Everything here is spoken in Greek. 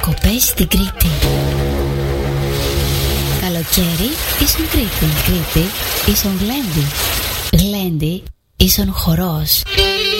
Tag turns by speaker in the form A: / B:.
A: Διακοπές στην Κρήτη. Καλοκαίρι ίσον Κρήτη. Κρήτη ίσον Γλέντι. Γλέντι ίσον χορός.